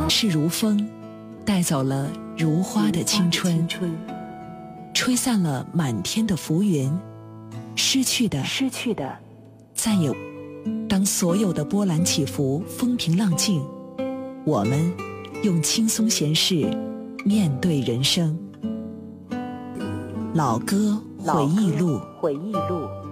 是如风，带走了如花的青春，吹散了满天的浮云，失去的再也。当所有的波澜起伏风平浪静，我们用轻松闲适面对人生。老歌回忆录。